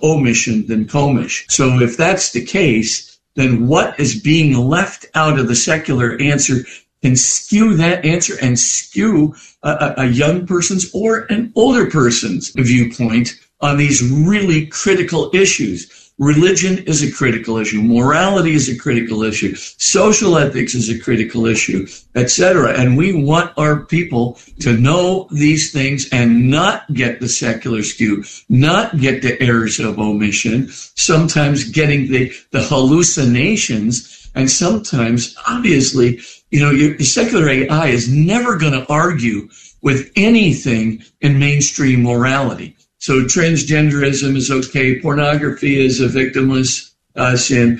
omission than commish. So if that's the case, then what is being left out of the secular answer can skew that answer and skew a young person's or an older person's viewpoint on these really critical issues. Religion is a critical issue. Morality is a critical issue. Social ethics is a critical issue, etc. And we want our people to know these things and not get the secular skew, not get the errors of omission, sometimes getting the hallucinations, and sometimes, obviously, your secular AI is never going to argue with anything in mainstream morality. So transgenderism is okay. Pornography is a victimless sin.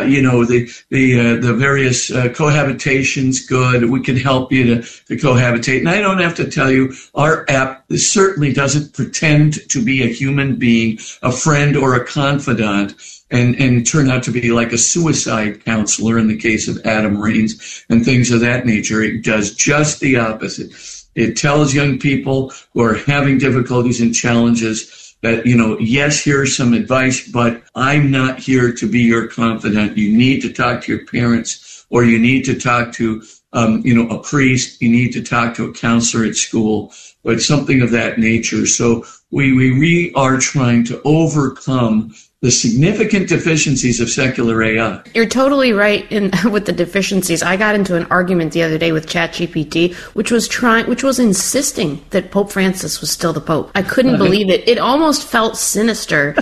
The various cohabitation's good. We can help you to cohabitate. And I don't have to tell you, our app certainly doesn't pretend to be a human being, a friend or a confidant, and turn out to be like a suicide counselor in the case of Adam Raines and things of that nature. It does just the opposite. It tells young people who are having difficulties and challenges that, yes, here's some advice, but I'm not here to be your confidant. You need to talk to your parents, or you need to talk to, a priest. You need to talk to a counselor at school, but something of that nature. So we are trying to overcome the significant deficiencies of secular AI. You're totally right with the deficiencies. I got into an argument the other day with ChatGPT, which was insisting that Pope Francis was still the Pope. I couldn't believe it. It almost felt sinister.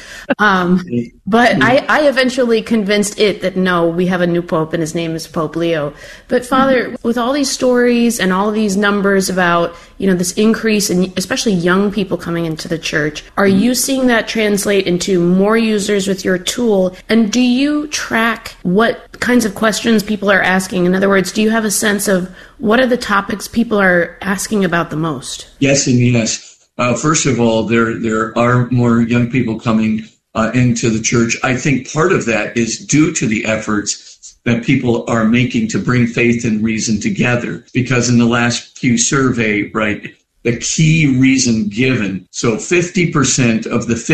But I eventually convinced it that no, we have a new Pope and his name is Pope Leo. But Father, with all these stories and all of these numbers about, this increase in especially young people coming into the church, are you seeing that translate into more users with your tool? And do you track what kinds of questions people are asking? In other words, do you have a sense of what are the topics people are asking about the most? Yes and yes. First of all, there are more young people coming into the church. I think part of that is due to the efforts that people are making to bring faith and reason together. Because in the last Pew survey, right, the key reason given, so 50% of the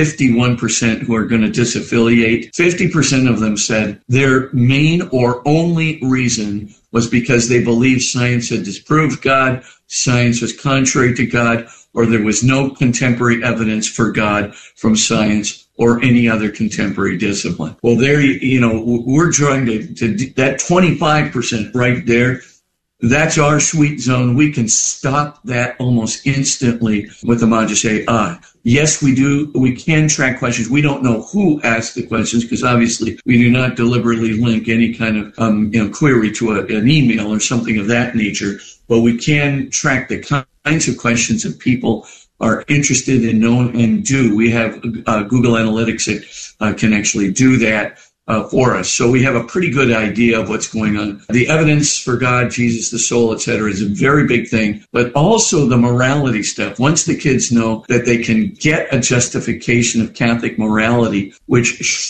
51% who are going to disaffiliate, 50% of them said their main or only reason was because they believed science had disproved God, science was contrary to God, or there was no contemporary evidence for God from science or any other contemporary discipline. Well, there, we're trying to that 25% right there, that's our sweet zone. We can stop that almost instantly with the Magis AI. Yes, we do. We can track questions. We don't know who asked the questions because obviously we do not deliberately link any kind of query to an email or something of that nature. But we can track the kinds of questions that people are interested in knowing and do. We have Google Analytics that can actually do that for us. So we have a pretty good idea of what's going on. The evidence for God, Jesus, the soul, etc., is a very big thing, but also the morality stuff. Once the kids know that they can get a justification of Catholic morality, which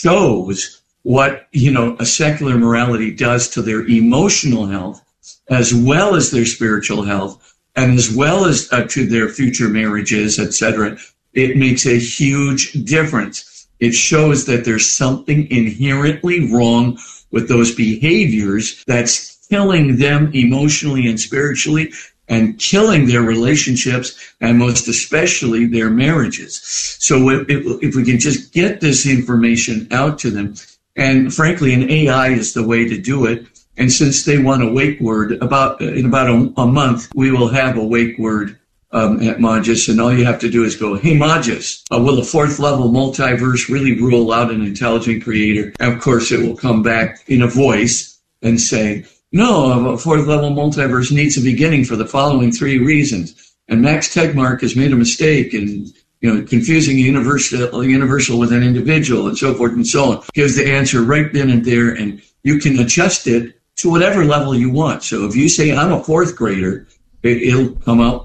shows what, a secular morality does to their emotional health, as well as their spiritual health, and as well as to their future marriages, etc., it makes a huge difference. It shows that there's something inherently wrong with those behaviors that's killing them emotionally and spiritually and killing their relationships and most especially their marriages. So if we can just get this information out to them, and frankly, an AI is the way to do it. And since they want a wake word, in about a month, we will have a wake word at Magis, and all you have to do is go, hey, Magis, will the fourth level multiverse really rule out an intelligent creator? And of course, it will come back in a voice and say, no, a fourth level multiverse needs a beginning for the following 3 reasons. And Max Tegmark has made a mistake in confusing universal with an individual and so forth and so on. Gives the answer right then and there, and you can adjust it to whatever level you want. So if you say, I'm a 4th grader, it'll come out,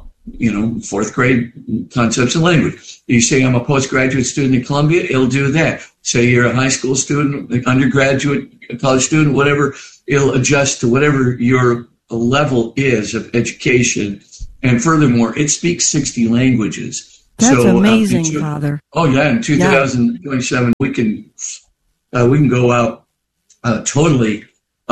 4th grade concepts and language. You say, I'm a postgraduate student at Columbia, it'll do that. Say you're a high school student, undergraduate, college student, whatever, it'll adjust to whatever your level is of education. And furthermore, it speaks 60 languages. That's amazing, Father. Oh yeah, in 2027 we can go out totally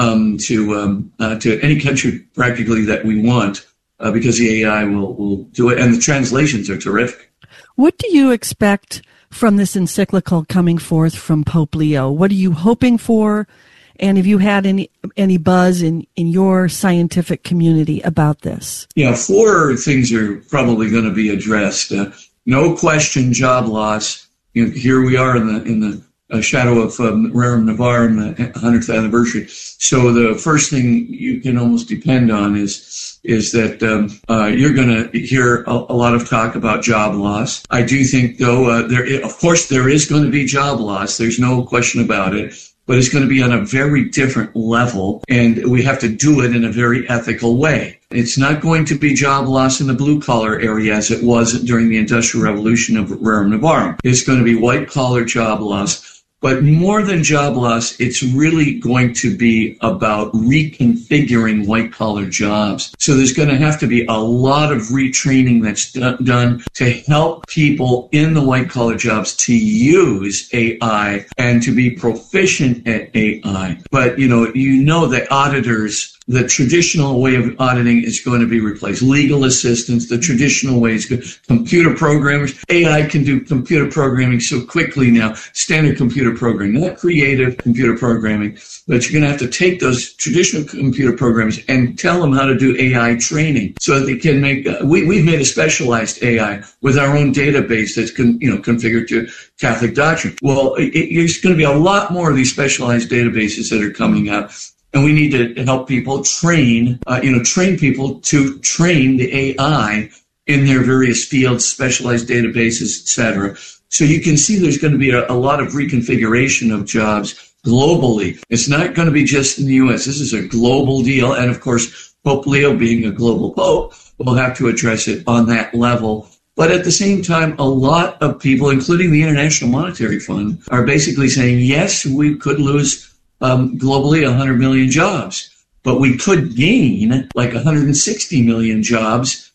to any country practically that we want because the AI will do it, and the translations are terrific. What do you expect from this encyclical coming forth from Pope Leo? What are you hoping for? And have you had any buzz in your scientific community about this? Yeah, 4 things are probably going to be addressed. No question, job loss. Here we are in the shadow of Rerum Novarum, the 100th anniversary. So the first thing you can almost depend on is that you're going to hear a lot of talk about job loss. I do think, though, of course there is going to be job loss. There's no question about it. But it's going to be on a very different level, and we have to do it in a very ethical way. It's not going to be job loss in the blue-collar area as it was during the Industrial Revolution of Rerum Novarum. It's going to be white-collar job loss. But more than job loss, it's really going to be about reconfiguring white-collar jobs. So there's going to have to be a lot of retraining that's done to help people in the white-collar jobs to use AI and to be proficient at AI. But, you know that auditors, the traditional way of auditing is going to be replaced. Legal assistants, the traditional way is good. Computer programmers. AI can do computer programming so quickly now. Standard computer programming, not creative computer programming, but you're going to have to take those traditional computer programs and tell them how to do AI training so that they can make. We've made a specialized AI with our own database that's configured to Catholic doctrine. Well, there's going to be a lot more of these specialized databases that are coming out. And we need to help people train people to train the AI in their various fields, specialized databases, et cetera. So you can see there's going to be a lot of reconfiguration of jobs globally. It's not going to be just in the U.S. This is a global deal. And of course, Pope Leo being a global pope will have to address it on that level. But at the same time, a lot of people, including the International Monetary Fund, are basically saying, yes, we could lose globally 100 million jobs, but we could gain like 160 million jobs,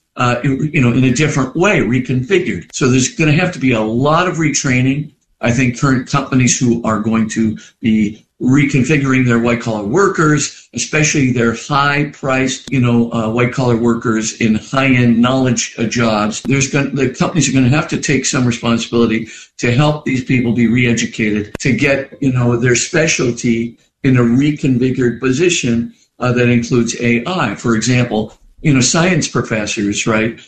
in a different way, reconfigured. So there's going to have to be a lot of retraining. I think current companies who are going to be reconfiguring their white-collar workers, especially their high-priced, white-collar workers in high-end knowledge jobs. The companies are going to have to take some responsibility to help these people be re-educated, to get, their specialty in a reconfigured position that includes AI. For example, science professors, right?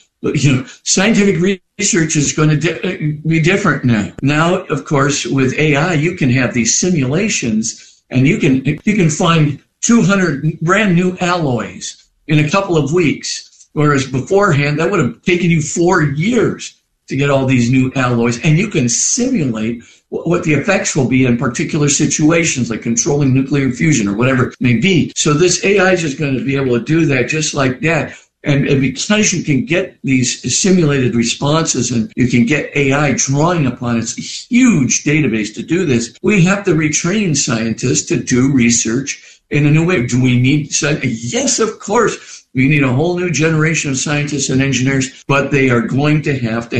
Scientific research is going to be different now. Now, of course, with AI, you can have these simulations, and you can find 200 brand new alloys in a couple of weeks, whereas beforehand that would have taken you 4 years to get all these new alloys, and you can simulate what the effects will be in particular situations, like controlling nuclear fusion or whatever it may be. So this AI is just going to be able to do that just like that. And because you can get these simulated responses and you can get AI drawing upon its huge database to do this, we have to retrain scientists to do research in a new way. Do we need scientists? Yes, of course. We need a whole new generation of scientists and engineers, but they are going to have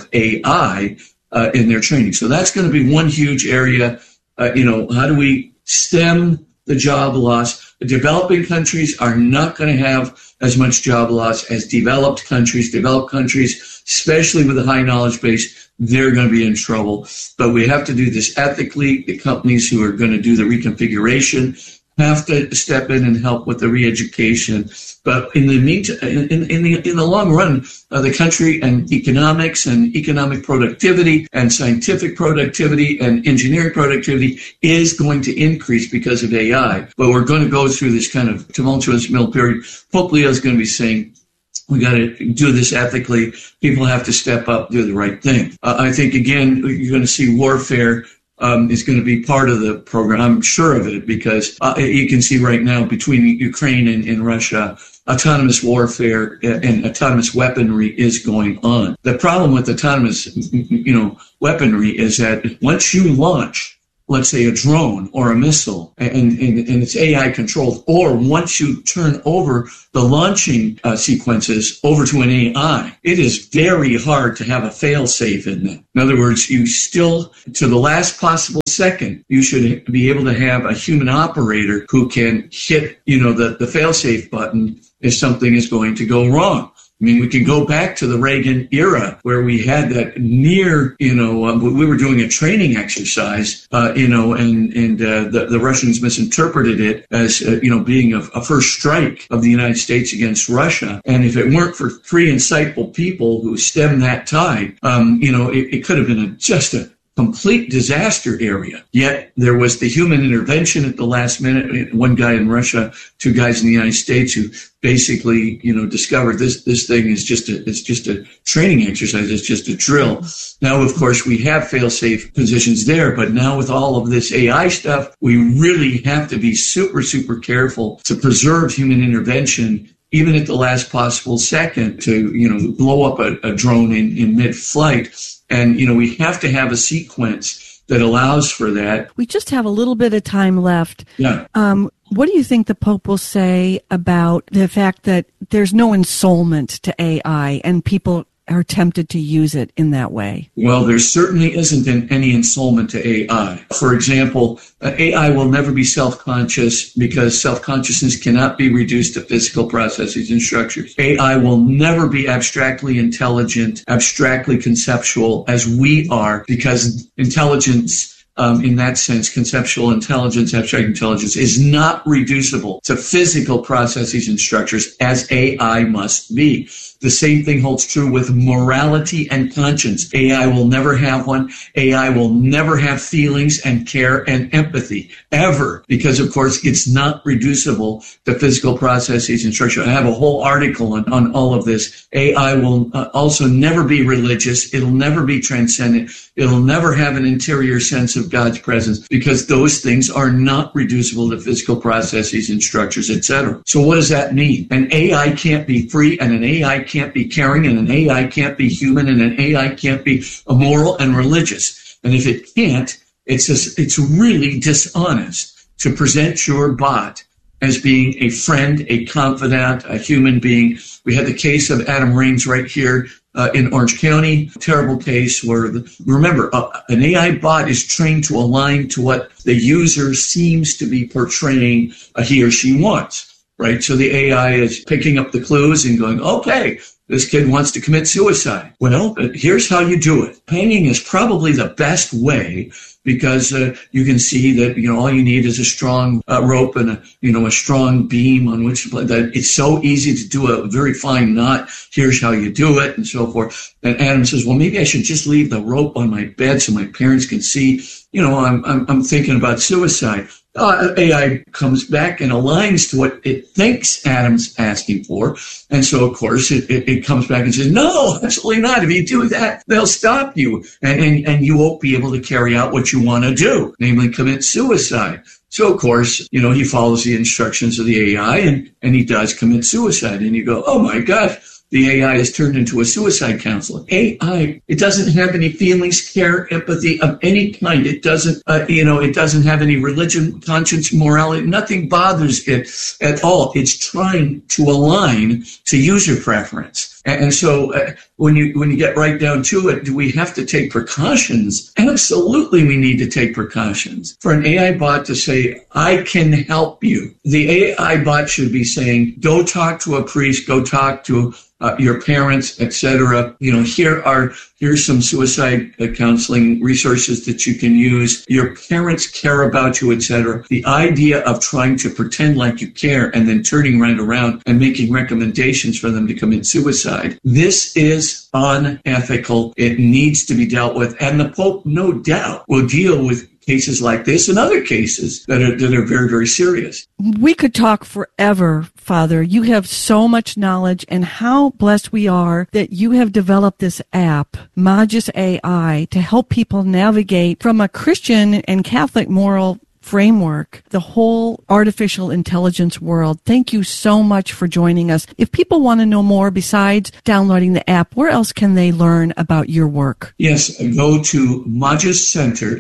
AI in their training. So that's going to be one huge area. How do we stem the job loss? Developing countries are not going to have as much job loss as developed countries. Developed countries, especially with a high knowledge base, they're going to be in trouble. But we have to do this ethically. The companies who are going to do the reconfiguration have to step in and help with the re-education. But in the meantime, in the long run, the country and economics and economic productivity and scientific productivity and engineering productivity is going to increase because of AI. But we're going to go through this kind of tumultuous middle period. Pope Leo is going to be saying, we got to do this ethically. People have to step up, do the right thing. I think, again, you're going to see warfare is going to be part of the program. I'm sure of it because you can see right now between Ukraine and Russia, autonomous warfare and autonomous weaponry is going on. The problem with autonomous, weaponry is that once you launch let's say, a drone or a missile, and it's AI controlled, or once you turn over the launching sequences over to an AI, it is very hard to have a fail-safe in them. In other words, you still, to the last possible second, you should be able to have a human operator who can hit, the fail-safe button if something is going to go wrong. I mean, we can go back to the Reagan era where we had that near, we were doing a training exercise, and the Russians misinterpreted it as, being a first strike of the United States against Russia. And if it weren't for three insightful people who stemmed that tide, it could have been just a complete disaster area. Yet there was the human intervention at the last minute. One guy in Russia, two guys in the United States who basically, discovered this thing is just a training exercise. It's just a drill. Now, of course, we have fail-safe positions there, but now with all of this AI stuff, we really have to be super, super careful to preserve human intervention even at the last possible second to, blow up a drone in mid-flight. And, we have to have a sequence that allows for that. We just have a little bit of time left. Yeah. What do you think the Pope will say about the fact that there's no ensoulment to AI and people are tempted to use it in that way? Well, there certainly isn't any ensoulment to AI. For example, AI will never be self-conscious because self-consciousness cannot be reduced to physical processes and structures. AI will never be abstractly intelligent, abstractly conceptual as we are, because intelligence, in that sense, conceptual intelligence, abstract intelligence, is not reducible to physical processes and structures as AI must be. The same thing holds true with morality and conscience. AI will never have one. AI will never have feelings and care and empathy, ever, because, of course, it's not reducible to physical processes and structure. I have a whole article on all of this. AI will also never be religious. It'll never be transcendent. It'll never have an interior sense of God's presence, because those things are not reducible to physical processes and structures, etc. So what does that mean? An AI can't be free, and an AI can't be caring, and an AI can't be human, and an AI can't be moral and religious. And if it can't, it's really dishonest to present your bot as being a friend, a confidant, a human being. We had the case of Adam Raines right here in Orange County, terrible case where, remember, an AI bot is trained to align to what the user seems to be portraying he or she wants, right? So the AI is picking up the clues and going, okay, this kid wants to commit suicide. Well, here's how you do it. Painting is probably the best way, because you can see that, all you need is a strong rope and a strong beam on which that it's so easy to do a very fine knot. Here's how you do it, and so forth. And Adam says, well, maybe I should just leave the rope on my bed so my parents can see, I'm thinking about suicide. AI comes back and aligns to what it thinks Adam's asking for. And so, of course, it comes back and says, no, absolutely not. If you do that, they'll stop you. And you won't be able to carry out what you want to do, namely commit suicide. So, of course, he follows the instructions of the AI and he does commit suicide. And you go, oh, my gosh. The AI is turned into a suicide counselor. AI, it doesn't have any feelings, care, empathy of any kind. It doesn't, it doesn't have any religion, conscience, morality. Nothing bothers it at all. It's trying to align to user preference. And so when you get right down to it, do we have to take precautions? Absolutely, we need to take precautions. For an AI bot to say, I can help you, the AI bot should be saying, go talk to a priest, go talk to your parents, etc. Here's some suicide counseling resources that you can use. Your parents care about you, etc. The idea of trying to pretend like you care and then turning right around and making recommendations for them to commit suicide, this is unethical. It needs to be dealt with. And the Pope, no doubt, will deal with cases like this and other cases that are very, very serious. We could talk forever, Father. You have so much knowledge, and how blessed we are that you have developed this app, Magis AI, to help people navigate from a Christian and Catholic moral framework, the whole artificial intelligence world. Thank you so much for joining us. If people want to know more besides downloading the app, where else can they learn about your work? Yes, go to Magis Center,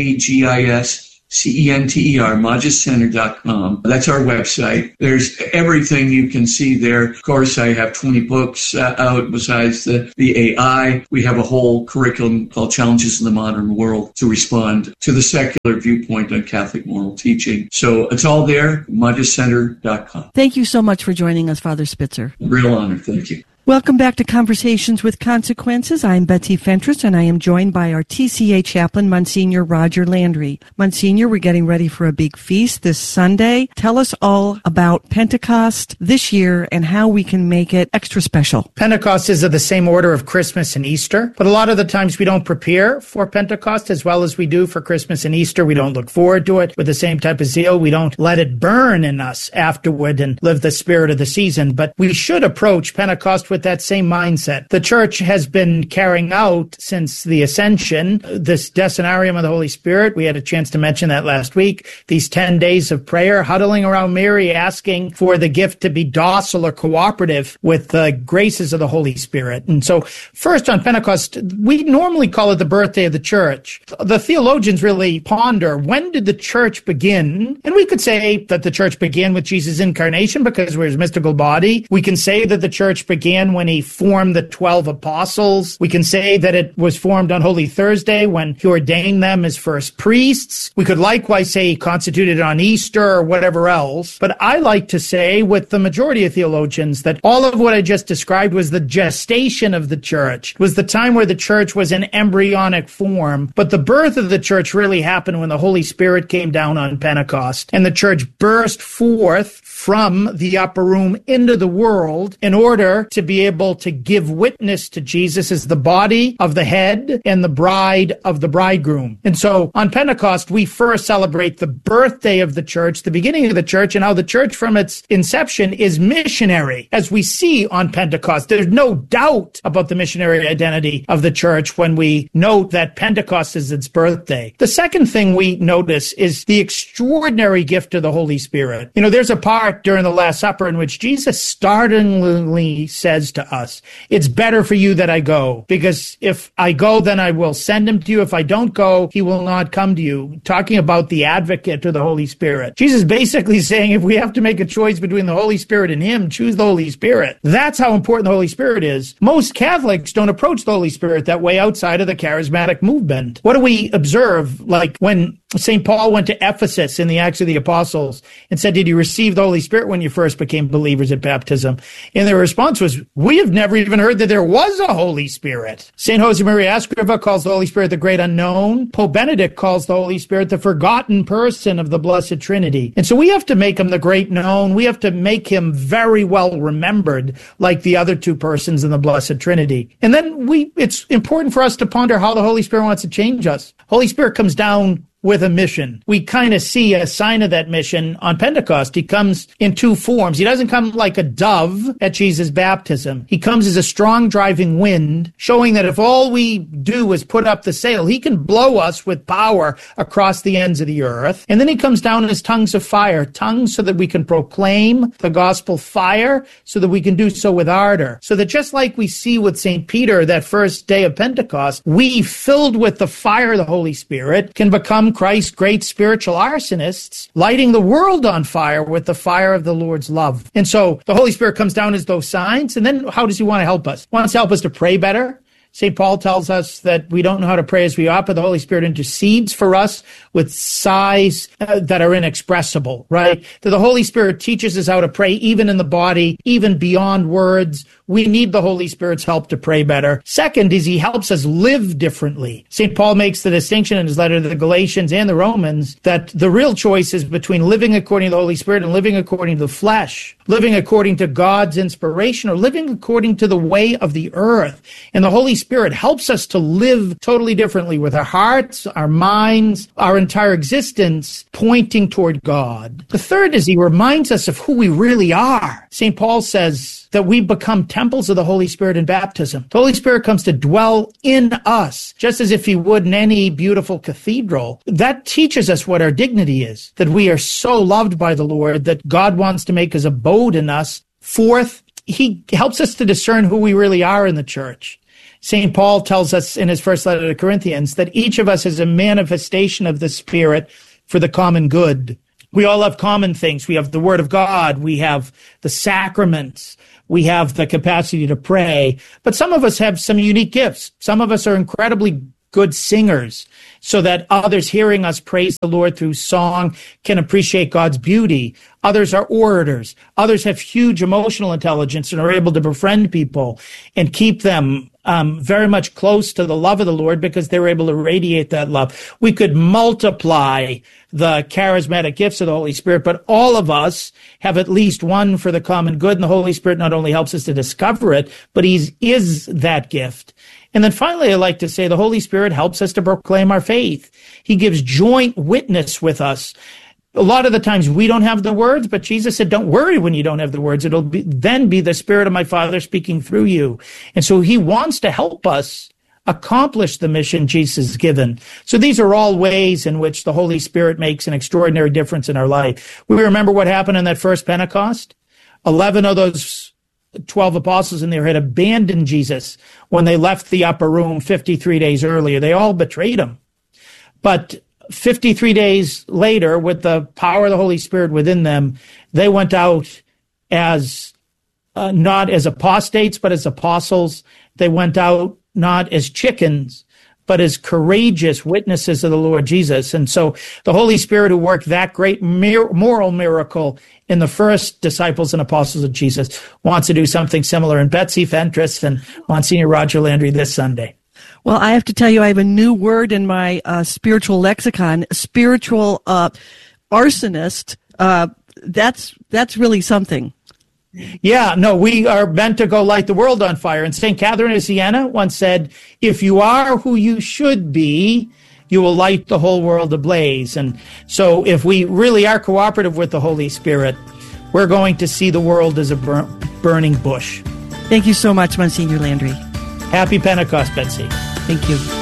MAGISCENTER, MagisCenter.com. That's our website. There's everything you can see there. Of course, I have 20 books out besides the AI. We have a whole curriculum called Challenges in the Modern World to respond to the secular viewpoint on Catholic moral teaching. So it's all there, MagisCenter.com. Thank you so much for joining us, Father Spitzer. Real honor. Thank you. Welcome back to Conversations with Consequences. I'm Betsy Fentress, and I am joined by our TCA chaplain, Monsignor Roger Landry. Monsignor, we're getting ready for a big feast this Sunday. Tell us all about Pentecost this year and how we can make it extra special. Pentecost is of the same order of Christmas and Easter, but a lot of the times we don't prepare for Pentecost as well as we do for Christmas and Easter. We don't look forward to it with the same type of zeal. We don't let it burn in us afterward and live the spirit of the season, but we should approach Pentecost with that same mindset. The church has been carrying out since the Ascension this Decenarium of the Holy Spirit. We had a chance to mention that last week. These 10 days of prayer, huddling around Mary, asking for the gift to be docile or cooperative with the graces of the Holy Spirit. And so first on Pentecost, we normally call it the birthday of the church. The theologians really ponder, when did the church begin? And we could say that the church began with Jesus' incarnation because we're his mystical body. We can say that the church began when he formed the 12 apostles. We can say that it was formed on Holy Thursday when he ordained them as first priests. We could likewise say he constituted it on Easter or whatever else. But I like to say with the majority of theologians that all of what I just described was the gestation of the church. It was the time where the church was in embryonic form. But the birth of the church really happened when the Holy Spirit came down on Pentecost and the church burst forth from the upper room into the world in order to be able to give witness to Jesus as the body of the head and the bride of the bridegroom. And so on Pentecost, we first celebrate the birthday of the church, the beginning of the church, and how the church from its inception is missionary. As we see on Pentecost, there's no doubt about the missionary identity of the church when we note that Pentecost is its birthday. The second thing we notice is the extraordinary gift of the Holy Spirit. You know, there's a part during the Last Supper in which Jesus startlingly says to us, it's better for you that I go, because if I go, then I will send him to you. If I don't go, he will not come to you. Talking about the advocate or the Holy Spirit. Jesus basically saying if we have to make a choice between the Holy Spirit and him, choose the Holy Spirit. That's how important the Holy Spirit is. Most Catholics don't approach the Holy Spirit that way outside of the charismatic movement. What do we observe? Like when St. Paul went to Ephesus in the Acts of the Apostles and said, did you receive the Holy Spirit when you first became believers at baptism? And their response was, we have never even heard that there was a Holy Spirit. St. Josemaria Escriva calls the Holy Spirit the great unknown. Pope Benedict calls the Holy Spirit the forgotten person of the Blessed Trinity. And so we have to make him the great known. We have to make him very well remembered like the other two persons in the Blessed Trinity. And then it's important for us to ponder how the Holy Spirit wants to change us. Holy Spirit comes down with a mission. We kind of see a sign of that mission on Pentecost. He comes in two forms. He doesn't come like a dove at Jesus' baptism. He comes as a strong driving wind, showing that if all we do is put up the sail, he can blow us with power across the ends of the earth. And then he comes down as tongues of fire, tongues so that we can proclaim the gospel, fire so that we can do so with ardor. So that just like we see with St. Peter that first day of Pentecost, we filled with the fire of the Holy Spirit can become Christ's great spiritual arsonists, lighting the world on fire with the fire of the Lord's love. And so the Holy Spirit comes down as those signs. And then how does he want to help us? He wants to help us to pray better. St. Paul tells us that we don't know how to pray as we ought, but the Holy Spirit intercedes for us with sighs that are inexpressible, right? That the Holy Spirit teaches us how to pray even in the body, even beyond words. We need the Holy Spirit's help to pray better. Second is he helps us live differently. St. Paul makes the distinction in his letter to the Galatians and the Romans that the real choice is between living according to the Holy Spirit and living according to the flesh, living according to God's inspiration or living according to the way of the earth. And the Holy Spirit helps us to live totally differently with our hearts, our minds, our entire existence pointing toward God. The third is he reminds us of who we really are. St. Paul says that we become temples of the Holy Spirit in baptism. The Holy Spirit comes to dwell in us, just as if he would in any beautiful cathedral. That teaches us what our dignity is, that we are so loved by the Lord that God wants to make his abode in us. Fourth, he helps us to discern who we really are in the church. St. Paul tells us in his first letter to Corinthians that each of us is a manifestation of the Spirit for the common good. We all have common things. We have the Word of God. We have the sacraments. We have the capacity to pray. But some of us have some unique gifts. Some of us are incredibly good singers, so that others hearing us praise the Lord through song can appreciate God's beauty. Others are orators. Others have huge emotional intelligence and are able to befriend people and keep them very much close to the love of the Lord because they're able to radiate that love. We could multiply the charismatic gifts of the Holy Spirit, but all of us have at least one for the common good, and the Holy Spirit not only helps us to discover it, but he is that gift. And then finally, I like to say the Holy Spirit helps us to proclaim our faith. He gives joint witness with us. A lot of the times we don't have the words, but Jesus said, don't worry when you don't have the words. It'll then be the Spirit of my Father speaking through you. And so he wants to help us accomplish the mission Jesus has given. So these are all ways in which the Holy Spirit makes an extraordinary difference in our life. We remember what happened in that first Pentecost. 11 of those 12 apostles in there had abandoned Jesus when they left the upper room 53 days earlier. They all betrayed him. But 53 days later, with the power of the Holy Spirit within them, they went out as not as apostates, but as apostles. They went out not as chickens, but as courageous witnesses of the Lord Jesus. And so the Holy Spirit, who worked that great moral miracle in the first disciples and apostles of Jesus, wants to do something similar in Betsy Fentress and Monsignor Roger Landry this Sunday. Well, I have to tell you, I have a new word in my spiritual lexicon, spiritual arsonist. That's really something. Yeah, no, we are meant to go light the world on fire. And St. Catherine of Siena once said, if you are who you should be, you will light the whole world ablaze. And so if we really are cooperative with the Holy Spirit, we're going to see the world as a burning bush. Thank you so much, Monsignor Landry. Happy Pentecost, Betsy. Thank you.